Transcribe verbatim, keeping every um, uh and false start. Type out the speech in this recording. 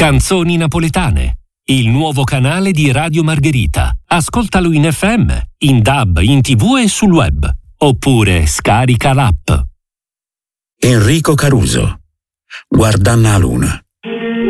Canzoni napoletane, il nuovo canale di Radio Margherita. Ascoltalo in F M, in D A B, in tivù e sul web. Oppure scarica l'app. Enrico Caruso, Guardanna a luna.